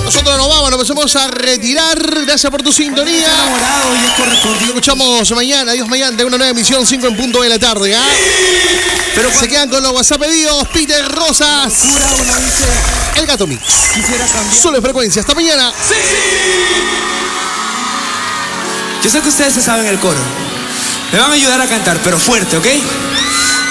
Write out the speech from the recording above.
Nosotros nos vamos, nos vamos a retirar. Gracias por tu sintonía. Nos escuchamos mañana, Dios mediante, una nueva emisión, 5 en punto de la tarde. ¿Ah? Pero se quedan con los WhatsApp pedidos. Peter Rosas, el Gato Mix. Solo en frecuencia. Hasta mañana. Sí. Yo sé que ustedes se saben el coro. Me van a ayudar a cantar, pero fuerte, ¿ok?